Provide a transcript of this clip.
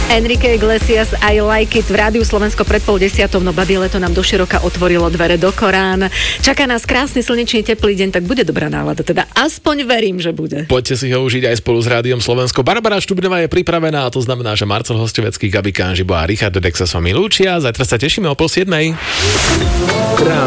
Enrique Iglesias, I like it v Rádiu Slovensko pred 9:30, no babie leto nám doširoka otvorilo dvere do Korán. Čaká nás krásny slnečný teplý deň, tak bude dobrá nálada, teda aspoň verím, že bude. Poďte si ho užiť aj spolu s Rádiom Slovensko. Barbara Štubňová je pripravená a to znamená, že Marcel Hostevecký, Gabi Kanžibo a Richard Dedek sa s vami lúčia. Zajtra sa tešíme o 6:30.